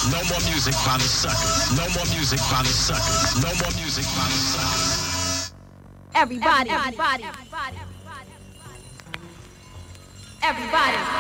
No more music by the suckers. No more music by the suckers. No more music by the suckers. Everybody, everybody, everybody.